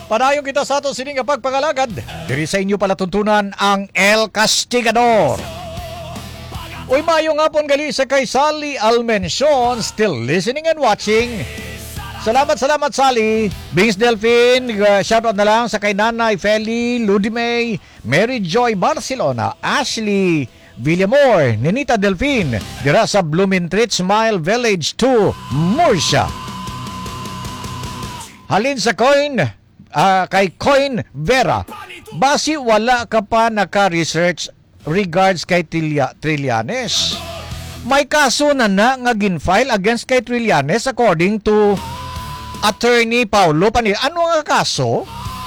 Padayon kita sa ato sining nga pagpangalagad. Diri sa inyo pala tuntunan ang El Castigador. Uy, mayong hapon gali sa kay Sally Almencion, still listening and watching. Salamat Sally. Bings Delphine, shoutout na lang sa kay Nanay Feli, Ludimay, Mary Joy Barcelona, Ashley Villamor, Ninita Delphine, dira sa Blumentritt Smile Village 2, Murcia. Halin sa kay Coin Vera, basi wala ka pa naka-research regards kay Trillanes. May kaso na nga gin-file against kay Trillanes according to Attorney Paulo Panil. Ano nga kaso?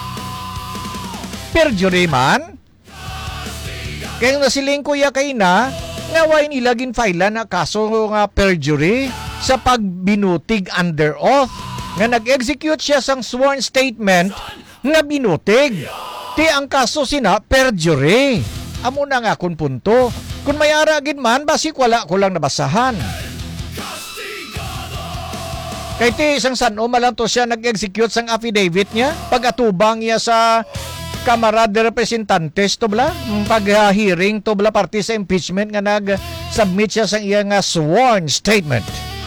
Perjury man? Kaya nasiling kuya kay na naway nila gin-file na kaso nga perjury sa pagbinutig under oath nga nag-execute siya sang sworn statement nga binutig. Ti ang kaso sina perjury. Amo na nga kun punto. Kung may aragin man, basik wala ko lang nabasahan. Kay ti isang sano malang to siya nag-execute sang affidavit niya. Pag-atubang niya sa Kamara de Representantes to bla. Pag-hearing to bla parte sa impeachment nga nag-submit siya sang iyang sworn statement.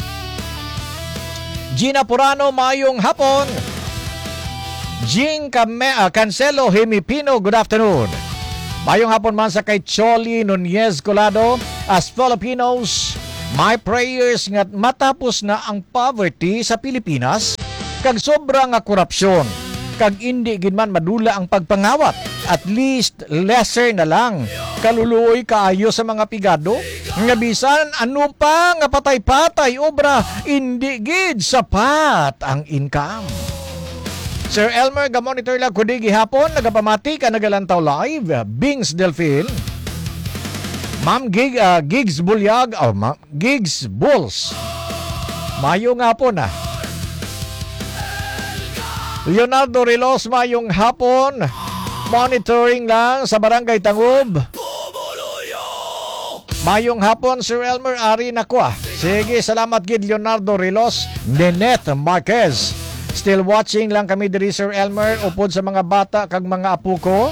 Gina Purano, mayong hapon. Jing Cancelo Himipino, good afternoon. Mayong hapon man sa kay Choli Nunez Colado. As Filipinos, my prayers nga matapos na ang poverty sa Pilipinas kag sobra nga korupsyon kag hindi gid man madula ang pagpangawat. At least lesser na lang kaluluoy kaayo sa mga pigado nga bisan ano pa nga patay-patay obra hindi gid sapat ang income. Sir Elmer, ga-monitor lang kundi gihapon, nagapamati ka nagalantaw live, Bings Delphine, Ma'am Gigs Bulyag, Gigs Bulls, mayong hapon na. Leonardo Rilos, mayong hapon, monitoring lang sa Barangay Tangub. Mayong hapon, Sir Elmer, ari na ko. Sige, salamat gid Leonardo Rilos, Ninette Marquez. Still watching lang kami diri Sir Elmer upod sa mga bata kag mga apo ko.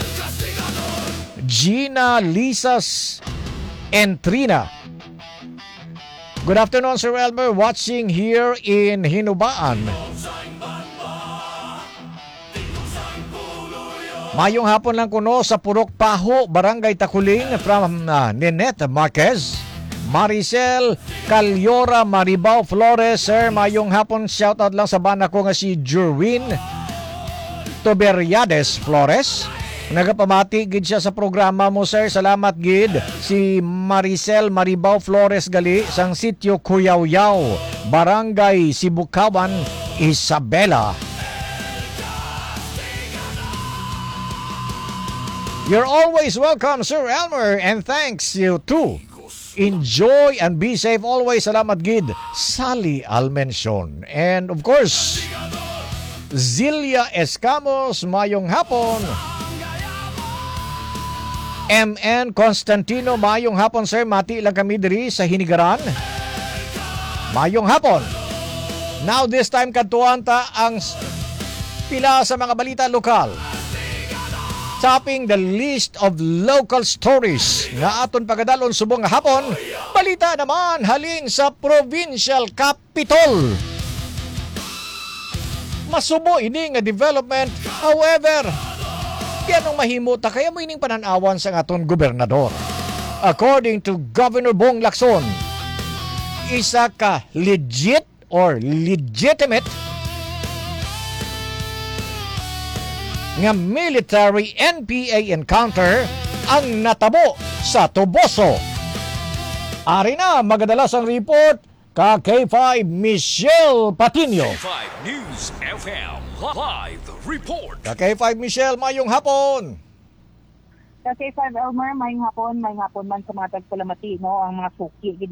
Gina Lisas Entrina. Good afternoon Sir Elmer, watching here in Hinubaan. Mayong hapon lang kuno sa Purok Paho, Barangay Takuling from Ninette Marquez. Maricel Calyora Maribao Flores, sir, mayong hapon, shoutout lang sa bana ko nga si Jerwin Toberiades Flores. Nagapamati gid siya sa programa mo, sir. Salamat gid. Si Maricel Maribao Flores gali sang sitio Cuyawyaw, Barangay Sibukawan, Isabela. You're always welcome, Sir Elmer, and thanks you too. Enjoy and be safe always. Salamat gid, Sally Almencion. And of course, Zilia Escamos, mayong hapon. MN Constantino, mayong hapon sir. Mati lang kami diri sa Hinigaran. Mayong hapon. Now this time kadtuan ta ang pila sa mga balita lokal. Topping the list of local stories nga aton pagadalon subong nga hapon, balita naman halin sa provincial capital. Masubo ini nga development, however, yanong mahimota kaya mo ining pananawan sa aton gobernador. According to Governor Bong Lacson, isa ka legit or legitimate nga military NPA encounter ang natabo sa Toboso. Ari na magadalas ang report ka K5 Michelle Patino. K5 News FM live report. Ka K5 Michelle, mayong hapon. Sa K5 Elmer, mayong hapon man sa mga tagpulamati, no, ang mga suki gidya.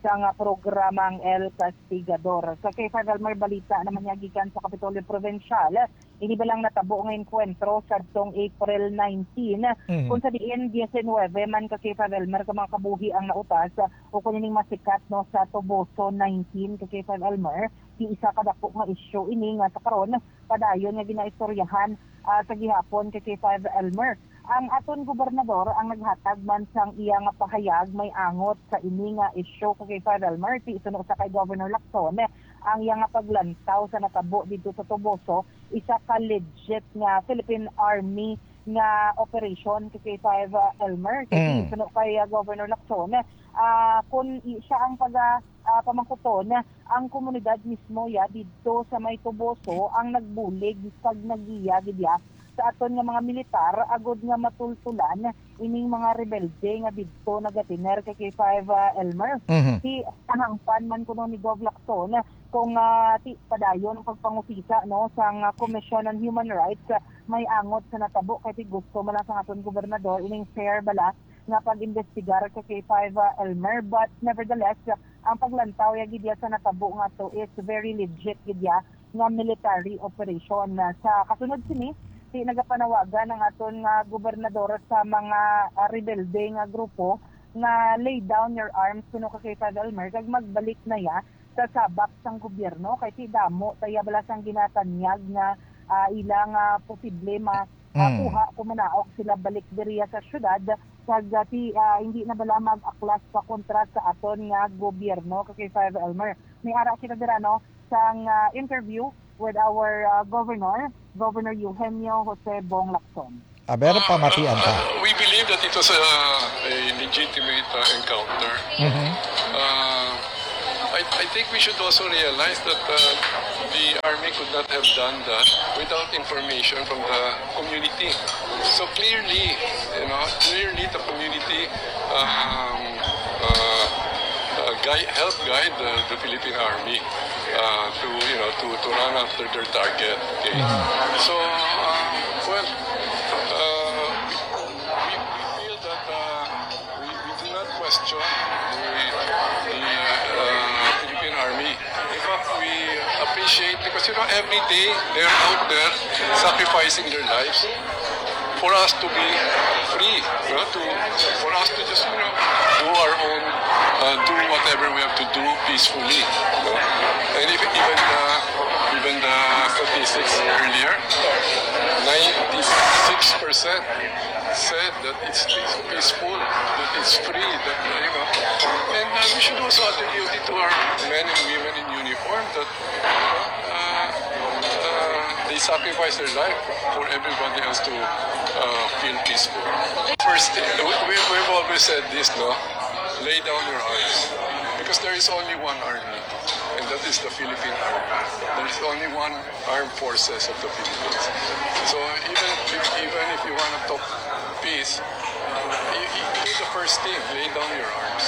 sa nga programang El Castigador. Sa K5 Elmer balita naman niya gikan sa Kapitolyo Provincial, ini ba lang natabo nga enkwentro sa April 19 kung sa diin 19 man ka K5 Elmer ka mga kabuhi ang nautas o kung ining masikat no sa Toboso 19 ka K5 Elmer di isa ka dako nga issue ini nga sa karon padayon nga ginaistoryahan sa gihapon kay K5 Elmer. Ang aton gobernador ang naghatag man sang iya nga pahayag may angot sa ini nga issue kay Federal Mercy sunod sa kay Governor Lacson ang iya nga paglantaw sa natabo dito sa Toboso isa ka legit nga Philippine Army nga operation kay Elmer kasi sunod kay Governor Lacson kung siya ang pamangkuton ang komunidad mismo ya dito sa may Toboso ang nagbulig pag nagiya gidya sa aton nga mga militar agod nga matultulan ining mga rebelde nga didto nagatiner kay K5 Elmer. Si hangpan man kuno ni Gov Lacson kung ti padayon ang pagpangusisa no sang Commission on Human Rights may angot sa natabo kay gusto man lang sa aton gobernador ining fair bala nga pag-investigar kay K5 Elmer, but nevertheless ang paglantaw ya gidya sa natabo nga to is very legit gidya nga military operation sa kasunod sini si nagapanawagan ng aton nga gobernador sa mga rebelde nga grupo nga lay down your arms kuno kay Federal Elmer kag magbalik na ya sa sabak sang gobyerno kay ti damo taya bala sang ginatanyag nga ilang posible kuha kumanaok sila balik diriya sa syudad kag hindi na bala mag-aklas pa kontra sa aton nga gobyerno kay Federal Elmer. May ara kita dira no sang interview with our Governor Eugenio Jose Bong Lacson. Aber pamatian ta. We believe that it was a legitimate encounter. I think we should also realize that the army could not have done that without information from the community. So clearly, the community help guide the Philippine Army to run after their target. Okay? So we feel that we do not question the Philippine Army. In fact, we appreciate because every day they're out there sacrificing their lives for us to be free, for us to just do our own, do whatever we have to do peacefully. And even the statistics earlier, 96% said that it's peaceful, that it's free, that and we should also attribute it to our men and women in uniform that they sacrifice their life for everybody else to feel peaceful. First, we've always said this, lay down your arms, because there is only one army, and that is the Philippine Army. There is only one armed forces of the Philippines. So even if you want to talk peace, you do the first thing, lay down your arms.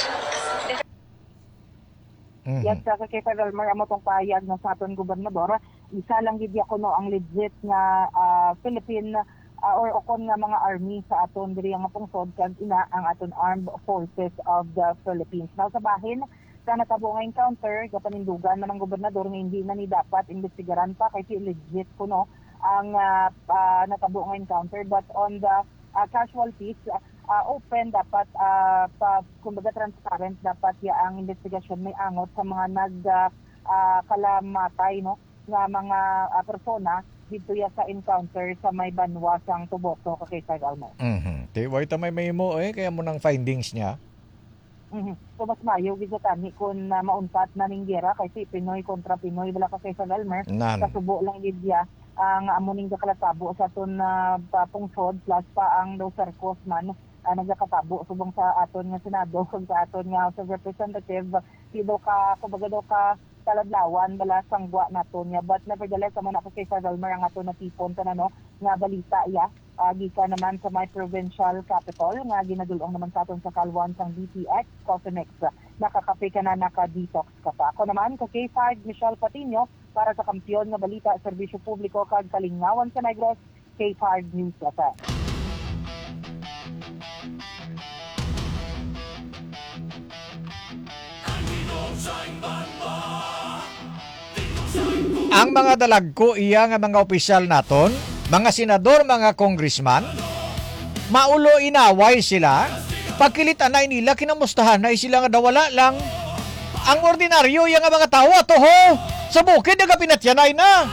Yes, sa kay Federal Elmer amo tong pahayag ng sa aton gobernador, isa lang gid kuno ang legit nga Philippine or okon nga mga army sa aton diri nga pungsod kag ina ang aton armed forces of the Philippines. Now sa bahin sa natabo nga encounter kapanindugan man ang gobernador nga hindi na ni dapat investigaran pa kay legit kuno ang natabo nga encounter, but on the casualties open dapat kumbaga transparent dapat ya ang investigasyon may angot sa mga kalamatay nga mga persona dito ya sa encounter sa may banwa sang Toboso kay Almo. Di way ta may mo kaya mo nang findings niya. So mas mayo gid tani kun mauntat na ning gera kay Pinoy kontra Pinoy wala ka kay Elmer kasubo lang gid ya ang amuning kalatabo sa aton pungsod plus pa ang daw Sarcos man nagakatabo subong sa aton nga Senado kung sa aton nga House of Representative daw ka kumbaga daw ka taladlawan bala sangwa naton niya, but nevertheless man ako kay Elmer ang aton natipon tanano nga balita iya gikan naman sa my provincial capital nga ginadulong naman sa aton sa kalwan sang DTX Cosmex nakakape ka na naka-detox ka pa. Ako naman ka K5 Michelle Patino para sa kampiyon nga balita serbisyo publiko kag kalingawan sa Negros K5 News FM. ang mga dalagko iya nga mga opisyal naton, mga senador, mga congressman, maulo inaway sila, pagkilitan na nila, kinamustahan na sila nga dawala lang. Ang ordinaryo yung mga tao ato ho, sa bukid nga pinatyanay na.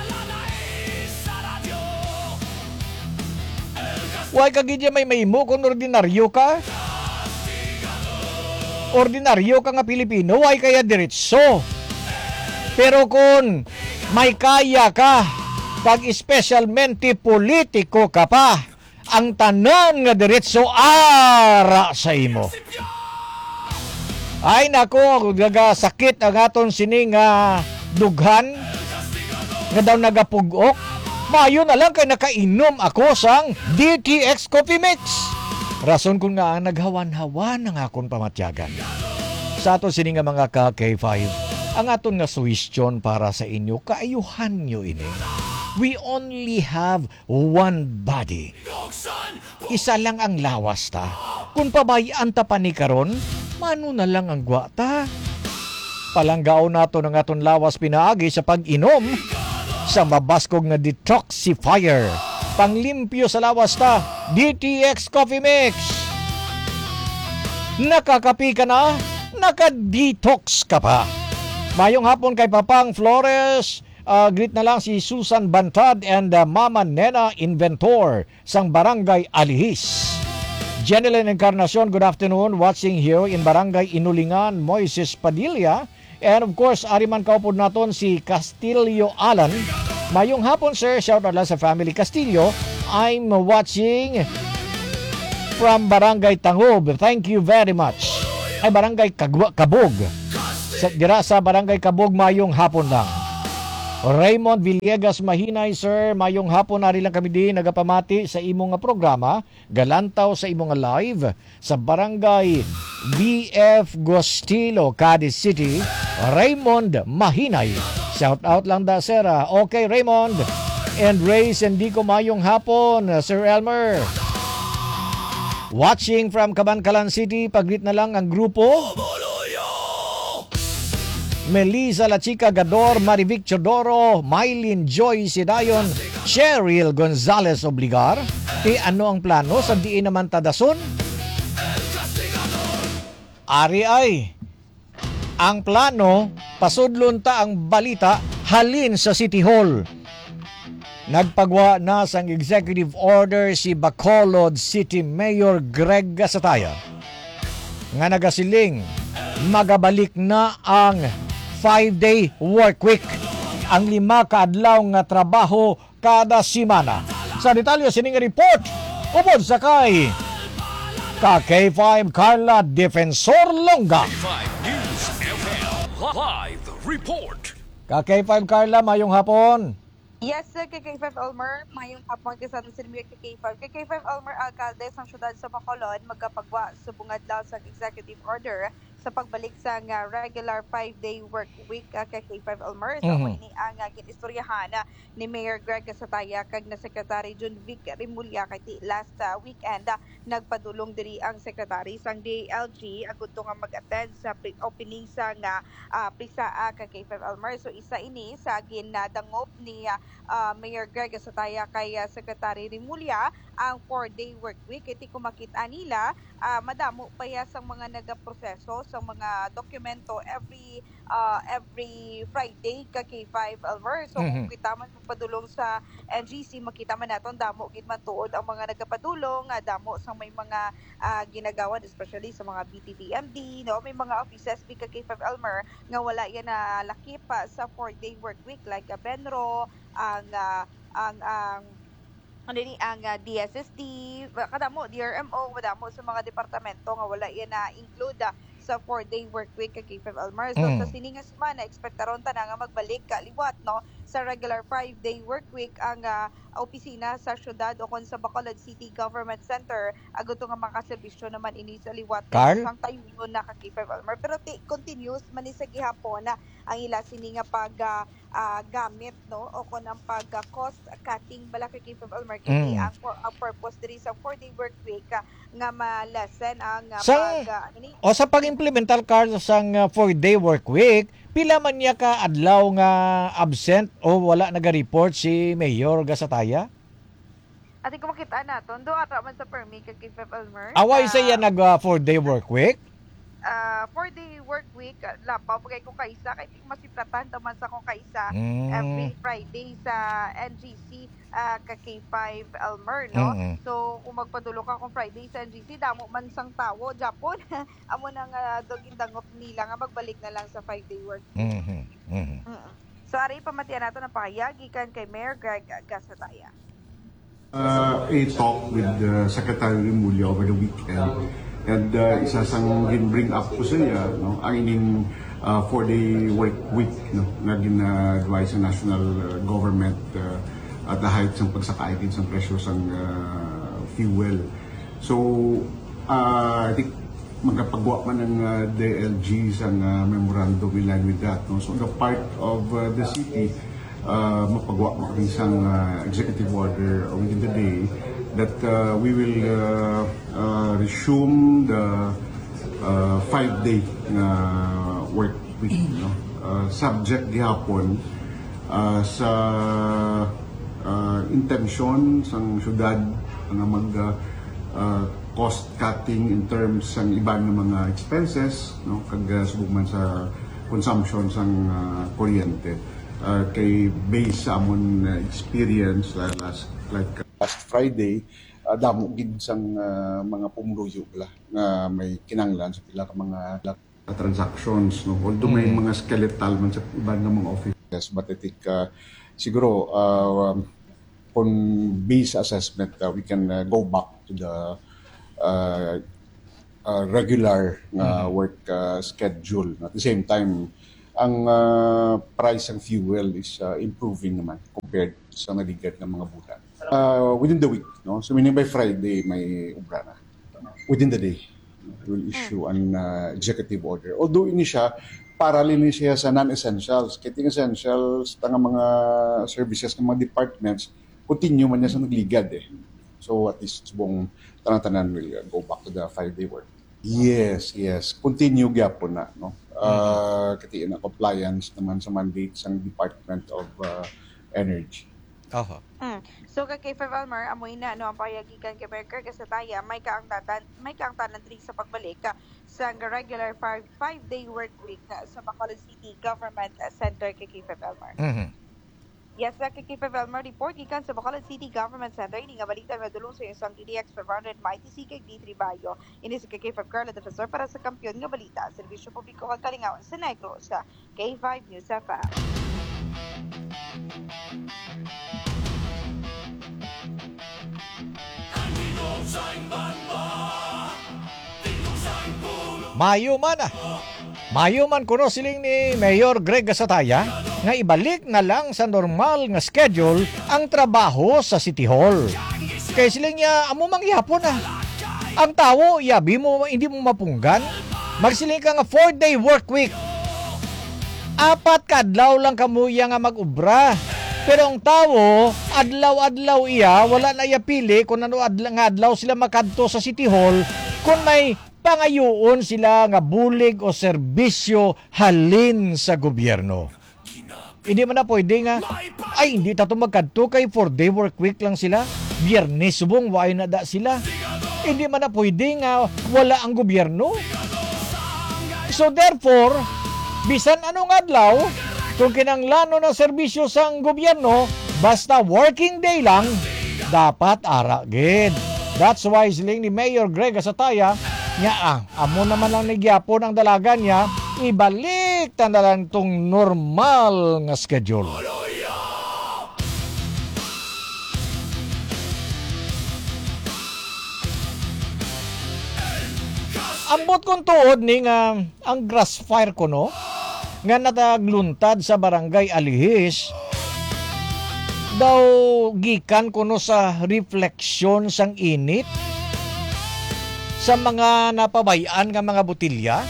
Huwag kagidya may maimo kung ordinaryo ka. Ordinaryo ka nga Pilipino, huwag kaya diretso. Pero kung may kaya ka, pag espesyalmente politiko ka pa, ang tanan nga diretso ara sa imo. Ay nako, sakit ang aton sining dughan nga daw nagapugok. Mayo na lang kay nakainom ako sang DTX Coffee Mix. Rason ko nga naghawan-hawan ang akong pamatyagan. Sa aton sining nga mga ka-K5, ang aton nga suwestyon para sa inyo, kaayuhan nyo ini. We only have one body. Isa lang ang lawas ta. Kung pabayaan ta pa ni karon, mano na lang ang gwata. Palanggao nato ng aton lawas pinaagi sa pag-inom sa mabaskog nga detoxifier. Panglimpyo sa lawas ta, DTX Coffee Mix. Nakakapi ka na, naka-detox ka pa. Mayong hapon kay Papang Flores. Greet na lang si Susan Bantad and Mama Nena Inventor sang Barangay Alihis. Jeneline Encarnacion, good afternoon. Watching here in Barangay Inulingan, Moises Padilla. And of course, ariman kaupod naton si Castillo Alan. Mayong hapon sir, shout out lang sa family Castillo. I'm watching from Barangay Tangob. Thank you very much. Ay Barangay Kabog. Dira sa Barangay Kabog, mayong hapon lang. Raymond Villegas Mahinay, sir, mayong hapon na rin lang kami din nagapamati sa imong nga programa, galantaw sa imong nga live sa Barangay BF Gostilo, Cadiz City. Raymond Mahinay. Shout out lang da, sir. Okay, Raymond. And Race, hindi ko mayong hapon, Sir Elmer. Watching from Cabancalan City, pag-greet na lang ang grupo. Melissa La Chica Gador, Marivic Chodoro, Mylene Joy Sidayon, Cheryl Gonzalez Obligar. Ano ang plano sa diin naman tadason? Ari ay, ang plano, pasudlon ta ang balita, halin sa City Hall. Nagpagwa na sang executive order si Bacolod City Mayor Greg Gasataya nga nagasiling magabalik na ang 5-day work week, ang 5 kaadlaw nga trabaho kada semana. Sa detalye sining report upod sa kay K5 Carla Defensor Longa. K5 News FM Live Report. K5 Carla, mayong hapon. Yes, KK5 Elmer, mayong hapon kasama sa KK5. KK5 Elmer, alkalde sa syudad sa Bacolod, magkapagwa sa bungad daw sa executive order sa pagbalik sa regular 5-day work week kay K5 Elmer. So, ini ang ginistoryahan ni Mayor Greg Gasataya kag na Secretary John Vic Rimulya kay last weekend. Nagpadulong diri ang Secretary sang DLG agud nga mag-attend sa opening sa PISA kay K5 Elmer. So, isa ini sa ginadangop ni Mayor Greg Gasataya kay Secretary Rimulya ang 4-day work week. Iti kung makita nila, madamo pa ya sang mga nagaproseso sa mga dokumento every Friday ka K5 Elmer. So kung kita man padulong sa NGC, makita man naton damo gid man tuod ang mga nagapadulong, damo sa may mga ginagawa especially sa mga BTTMD, no, may mga offices ka K5 Elmer nga wala yan na lakip sa 4-day work week like Benro, ang DSSD, kadamo DRMO, kadamo sa mga departamento nga wala yan na include sa 4-day work week kay K5 Elmer. So sa sininga semana, ekspektaron ta na nga magbalik liwat no sa regular 5-day work week ang opisina sa syudad o kon sa Bacolod City Government Center. Agoto nga mga serbisyo naman ini sa liwat ang tayunon na kay K5 Elmer. Pero continuous man ni sa gihapon na ang ila sininga pag gamit no o kon ang pag cost cutting bala kay K5 Elmer kay ang purpose diri sa 4-day work week nga ma-lessen ang sa pag-implementar Carl sang 4-day work week, Pila man niya ka adlaw nga absent o wala naga-report si Mayor Gasataya? Ati ko makita na, tondo ata man sa permi kay Feb Elmer. Away sa iya nag 4-day work week? 4-day work week, labaw pagay ko kaisa, kay masiplatan taman sa kong kaisa every Friday sa NGC kay K5 Elmer, no? So, kung magpadulong ka kung Friday sa NGC, damo man sang tawo, Japon, amo nang dogindangop nila nga magbalik na lang sa 5-day work week. So, ari pamatian nato ng pakayag, ikan kay Mayor Greg Gasataya. A talk with Secretary Remulla over the weekend. And isa sang gin-bring up ko sa iya, no, ang ining 4-day work week, no, na ginagawa sa national government at dahil sa pagsakaigin sa presyo sa fuel. So, I think magpagawa man ng DLG sa memorandum in line with that. No? So, the part of the city, mapagawa mo rin isang executive order within the day that we will resume the 5-day work week, no? Subject gihapon sa intention sang syudad nga mag cost cutting in terms sang iban ng mga expenses, no, kag subong man sa consumption sang kuryente. Kay base sa amon experience last Friday, damo gid sang mga pumuluyo nga may kinanglan sa pila ka mga transactions, no, although may mga skeletal man sa iban nga mga offices, but I think siguro on base assessment we can go back to the regular work schedule. At the same time, ang price ng fuel is improving naman compared sa naligad ng mga bulan. Within the week, no? So meaning by Friday, may ubra na. Within the day, we will issue an executive order. Although ini siya, parallel siya sa non-essentials. Kaya essentials, tanga mga services ng mga departments, continue man niya sa nagligad eh. So at least subong tanan-tanan will go back to the 5-day work. Yes. Continue gyapon na, no? Kati na compliance naman sa mandates ng Department of Energy. So kay Feb Elmer, amoy na no ang payagikan kay Mayor Gasataya, may kaang tanan diri sa pagbalik sa regular 5-day work week sa Bacolod City Government Center kay Feb Elmer. Yes, kay Feb Elmer report gikan sa Bacolod City Government Center ini nga balita nga dulong sa isang TDX 500 MITC kay D3 Bayo. Ini si kay Feb Carla Defensor para sa kampiyon nga balita, serbisyo publiko kag kalingawan sa Negros sa K5 News FM. Mayuman kuno siling ni Mayor Greg Gasataya nga ibalik na lang sa normal nga schedule ang trabaho sa City Hall. Kaya siling niya amo mangyapon na. Ang tao yabi mo hindi mo mapunggan. Magsiling ka nga 4-day work week. 4 kadlaw lang kamuya nga mag-ubra. Pero ang tao, adlaw-adlaw iya, wala na iya pili kung ano adlaw sila makadto sa City Hall kung may pangayoon sila nga bulig o serbisyo halin sa gobyerno. Hindi man na pwede nga, ay hindi tato magkadto kay 4-day work week lang sila, Biyernes subong, why na da sila. Hindi man na pwede nga wala ang gobyerno. So therefore, bisan anong adlaw, kung kinanglano ng serbisyo sang gobyerno, basta working day lang, dapat aragid. That's why siling ni Mayor Greg Gasataya, nga amo naman lang nagyapon ang dalaga niya, ibalik na lang itong normal nga schedule. Ambot kong tuod ni nga ang grass fire ko no, nga natagluntad sa barangay Alihis, daw gikan kuno sa refleksyon sang init sa mga napabayaan nga mga botilya.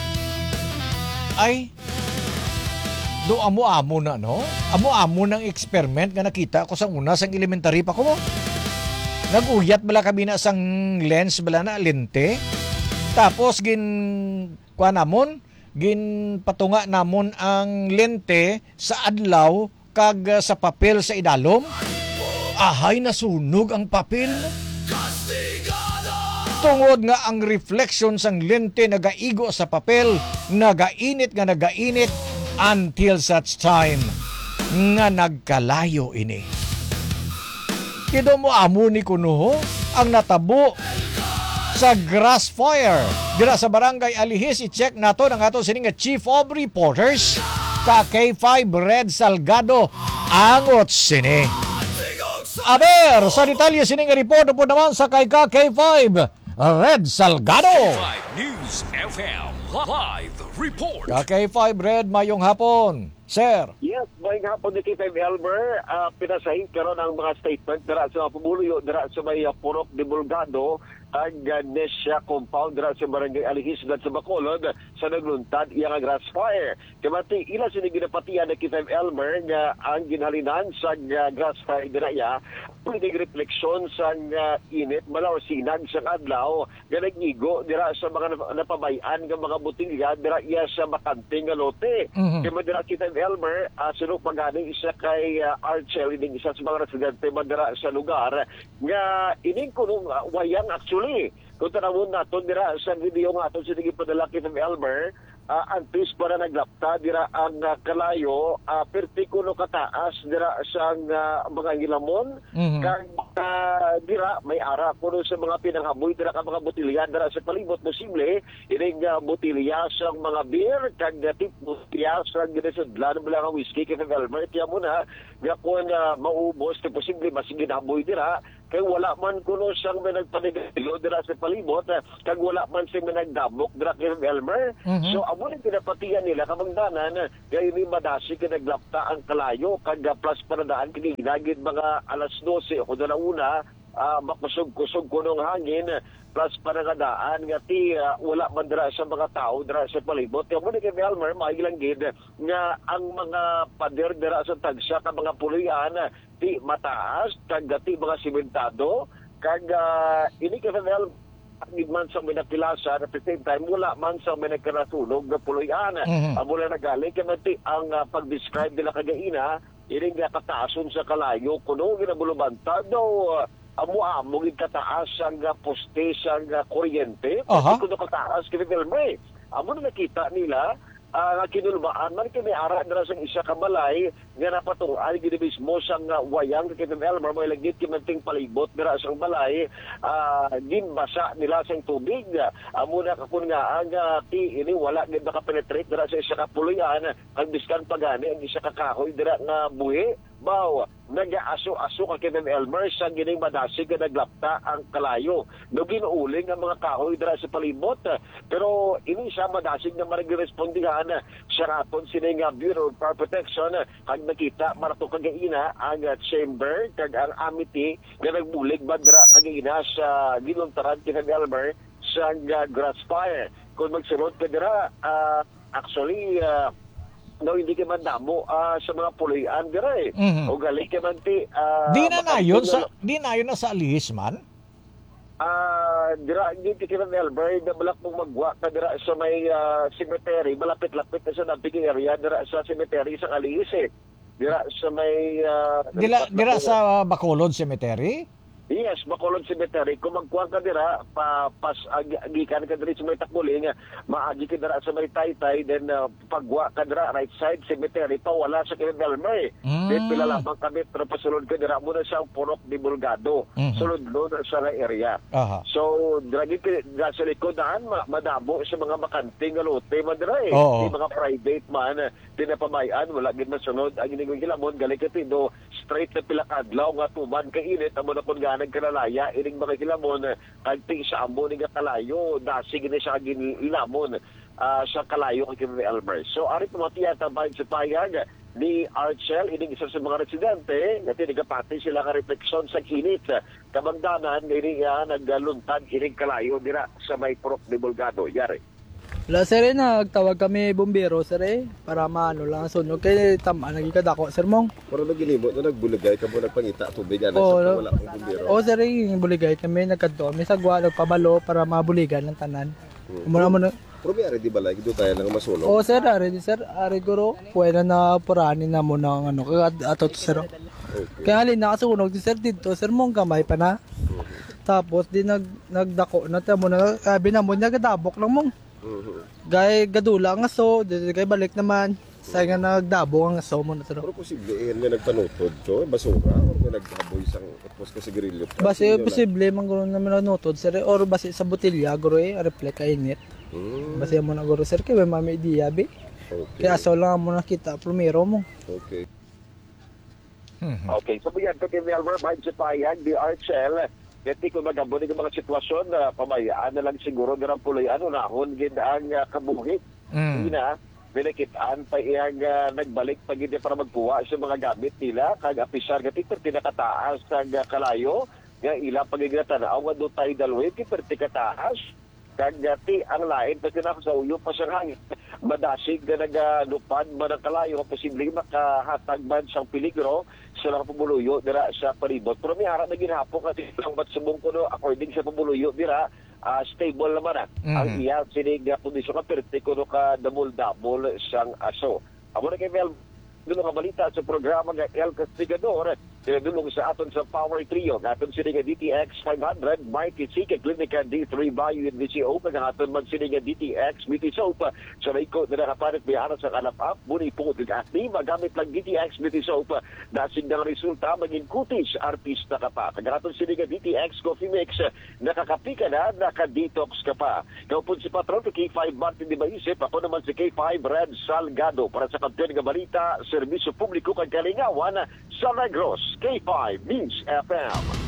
Ay do amo-amo na no, amo-amo ng experiment nga nakita ko sa una sang elementary pa ko. Naguyat bala kami na sang lens bala na lente, tapos gin kuanamon ginpatunga namon ang lente sa adlaw kag sa papel sa idalom. Ahay, nasunog ang papel. Tungod nga ang reflection sang lente nagaigo sa papel, nagainit until such time nga nagkalayo ini. Kido mo amo ni kuno ang natabo sa grass fire dira sa barangay Alihis. I-check nato ng ato sining Chief of Reporters ka K5 Red Salgado angot sini. Aber sa detalye sining report po naman sa kay K5 Red Salgado. K5 News FM Live Report. K5 Red, mayong hapon. Sir. Yes, mayong hapon ni K5 Elmer. Pinasahin karon ang mga statement dira sa pumuluyo dira sa may Purok de Bulgado ang Nesya compound dira sa barangay Alihis sa Bacolod sa nagluntad iya nga grass fire. Kamati ila sini ginapatian ni K5 Elmer nga ang ginhalinan sa grass fire dira ya pwede refleksyon sa init malaw sinag sa adlaw nga nagnigo dira sa mga napabayan nga mga butilya dira iya sa bakanting nga lote. Kaya dira K5 Elmer, sunod pagani isa kay Archel, ining isa sa mga residente madara sa lugar, nga ining kunong wayang actually. Kung tanawon nato dira sa video nga ato sige padala kay Elmer, antis para naglapta dira ang kalayo, pertikulo kataas dira sa mga gilamon, kag dira may ara kuno sa mga pinanghaboy dira ka mga botilya dira sa palibot posible ining botilya sa mga beer kag tip botilya sa ginasudlan bala nga whiskey kay Elmer tiya mo na nga kun maubos te posible masigid haboy dira kay wala man kuno siyang nagpanigilo dira sa palibot kag wala man siyang nagdamok dira kay Elmer. So amo ni pinapatian nila kabangdanan kay ni madasi kay naglapta ang kalayo kag plus paradaan kini ginagid mga alas 12 o na una makusog-kusog kunong hangin plus panangadaan nga ti wala man dira sa mga tao dira sa palibot. Amo ni kay Elmer mailang gid nga ang mga pader dira sa tagsa ka mga pulian ti mataas kag ti mga simentado kag ini kay Elmer man sa minapilasa at the same time wala man sa minagkarasunog na puloyan. Mula nagaling kamati ang pag-describe nila kagaina ining kataason sa kalayo kuno ginabulubanta daw amo kataas ang poste sa kuryente kuno kataas kini Elmer. Amo na nakita nila kinulbaan man kini ara dira sa isa ka balay nga napatuan gid mismo sang wayang kay Elmer may lagit kimanting palibot dira sa balay ginbasa nila sang tubig amo na kakun nga ang ti ini wala gid makapenetrate dira sa isa ka puloyan ang biskan pagani ang isa ka kahoy dira nga buhi baw nag-aso-aso ka kay Elmer sa gining madasig nga naglapta ang kalayo. No ginuuling ang mga kahoy dira sa palibot pero ini siya madasig na marirespondihan sa raton sining Bureau of Fire Protection kag nakita marato kagaina ang chamber kag ang amity nga nagbulig ba dira kagaina sa ginuntaran kay Elmer sa grass fire. Kung magsunod ka dira actually no hindi ka man damo sa mga puloyan dira o gali ka man ti di na yun na sa Alihis man dira hindi ka man Elmer na balak mong magwa ka dira sa may cemetery malapit-lapit na sa nabing area dira sa cemetery sa Alihis dira sa may dira sa Bacolod Cemetery. Yes, Bacolod Cemetery. Kung magkuhan ka dira, gikan ka dira sa may Takbuling, maagi ka dira sa may Taytay, then pagwa ka dira, right side cemetery, pawala sa Elmer. Then pilalamang kami, pero pasulod ka dira muna sa Purok de Bulgado. Sulod-lod sa area. So, dira sa likodan, madabo sa mga makanting lote man dira Di mga private man, tinapamayan, wala gid masunod. Ang inigong hilamon, galing ka tindo, straight na pilakadlaw nga tuman kainit, amo na kung nagkalalaya ining mga hilamon kagting sa amo ning kalayo dasig ni sa ginlamon sa kalayo kay Elmer. So ari pamatiya tabay sa payag ni Archel ining isa sa mga residente nga tinigapati sila nga refleksyon sa kinit kabangdanan nga nagluntad ining kalayo dira sa may Purok de Bulgado. Yari wala sir nagtawag kami bumbero sir para maano lang sunog kay tama nagikadako sir mong pero naginimo na nagbuligay ka mo nagpangita tubig ana sa wala akong bumbero sir buligay kami nagkadto may sagwa nagpabalo para mabuligan ng tanan muna Pero may ari di balay, doon tayo lang masunog. Oo sir, ari guro. Pwede na puranin na mo ng ano, kagad ato to sir. Okay. Kaya halin nakasunog di sir dito, sir mong kamay pa na. Tapos di nagdako na tamo na sabi na mo nagadabok lang mong. Gay gadula ang aso, di gay balik naman. Sa nga nagdabo ang aso mo na sir. Pero posible may nagpanutod to, basura or may naghaboy isang tapos kasi grilyo. Base posible man guro naman nanutod sir or base sa botilya guro reflect init. Base mo na guro sir kay may mami idea be. Okay. Kaya aso lang mo nakita primero mo. Okay. Okay, so yan to kay Melmer, may sipayag, di RHL, Kati kung magabon ng mga sitwasyon na pamayaan na lang siguro ng puloy, nahon gid ang kabuhit. Hindi na, pinakitaan pa iyang nagbalik pag hindi para magpuwa sa mga gamit nila, kag apisar gati perti nakataas ang kalayo, nga ila pagigratanaw, do tayo dalawin, perti kataas, kag gati ang lain, kasi na sa uyo pa siyang hangin. Madasig na nagalupad man ang kalayo, posibleng makahatag man siyang peligro sa mga pumuluyo dira sa palibot. Pero may harap na ginhapo kasi lang ba't subong ko according sa pumuluyo dira, stable naman ang iya sinig na kondisyon ka perti ko ka damol-damol siyang aso. Ako na kay Mel, dulo nga balita sa programa ng El Castigador, dinadulong sa aton sa Power Trio, aton sinig DTX 500, Mighty Sika Clinica D3 Bayo in VC Open, aton man sinig DTX Beauty Soap, sa Reiko na nakapalit biyara sa kalap-up, muni po at-ni, magamit lang DTX Beauty Soap, nasig ng resulta, maging kutis, artista ka pa. Kagaton sinig DTX Coffee Mix, nakakapi ka na, nakadetox ka pa. Kaupon si Patron, K5 Martin Di Maisip, ako naman si K5 Red Salgado, para sa kampiyon ng balita, serbisyo publiko kag kalingawan sa Negros, K5 News FM.